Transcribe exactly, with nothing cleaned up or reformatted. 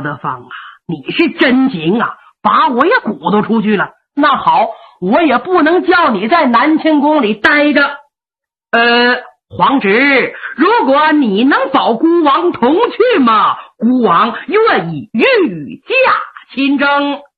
德芳啊，你是真行啊，把我也鼓捣出去了。那好，我也不能叫你在南清宫里待着。呃，皇侄，如果你能保孤王同去嘛，孤王愿意御驾亲征。